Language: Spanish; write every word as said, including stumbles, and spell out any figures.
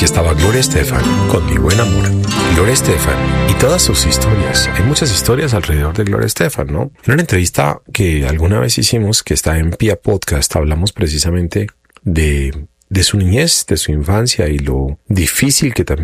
estaba Gloria Estefan con Mi Buen Amor. Gloria Estefan y todas sus historias. Hay muchas historias alrededor de Gloria Estefan, ¿no? En una entrevista que alguna vez hicimos, que está en Pia Podcast, hablamos precisamente de, de su niñez, de su infancia y lo difícil que también